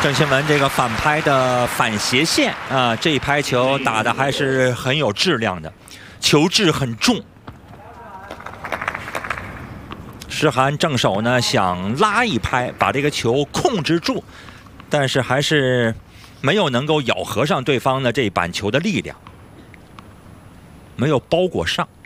郑钦文这个反拍的反斜线啊，这一拍球打的还是很有质量的，球质很重。诗涵正手呢想拉一拍，把这个球控制住，但是还是没有能够咬合上对方的这板球的力量，没有包裹上。